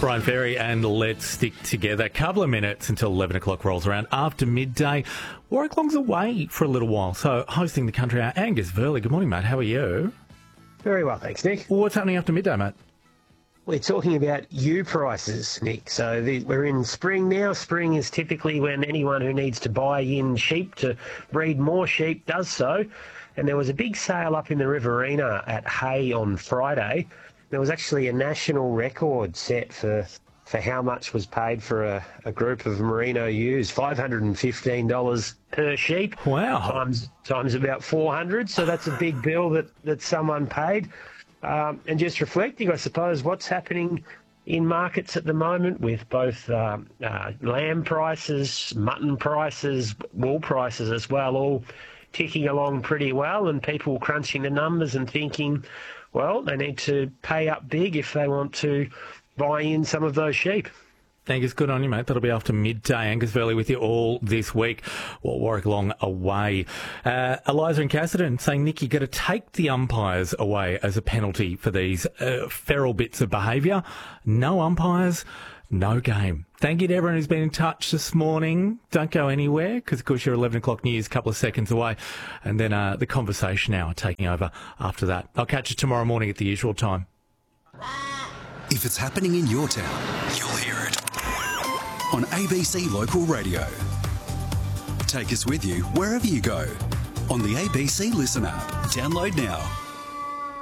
Brian Ferry and Let's Stick Together. A couple of minutes until 11 o'clock rolls around. After midday, Warwick Long's away for a little while. So hosting the Country Hour, Angus Verley. Good morning, mate. How are you? Very well, thanks, Nick. What's happening after midday, mate? We're talking about ewe prices, Nick. So we're in spring now. Spring is typically when anyone who needs to buy in sheep to breed more sheep does so. And there was a big sale up in the Riverina at Hay on Friday. There was actually a national record set for how much was paid for a group of merino ewes, $515 per sheep. Wow. Times about 400. So that's a big bill that someone paid. And just reflecting, I suppose, what's happening in markets at the moment with both lamb prices, mutton prices, wool prices as well, all ticking along pretty well, and people crunching the numbers and thinking, well, they need to pay up big if they want to buy in some of those sheep. Angus, good on you, mate. That'll be after midday. Angus Verley with you all this week. Well, Warwick Long away. Eliza and Cassidy saying, Nick, you've got to take the umpires away as a penalty for these feral bits of behaviour. No umpires, no game. Thank you to everyone who's been in touch this morning. Don't go anywhere, because, of course, your 11 o'clock news, a couple of seconds away. And then the conversation hour taking over after that. I'll catch you tomorrow morning at the usual time. If it's happening in your town, you'll hear it on ABC Local Radio. Take us with you wherever you go on the ABC Listen app. Download now.